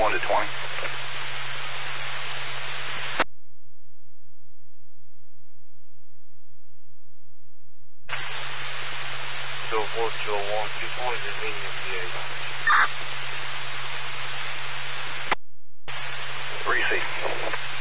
1 to 20. So 4 to 1, 220 is in the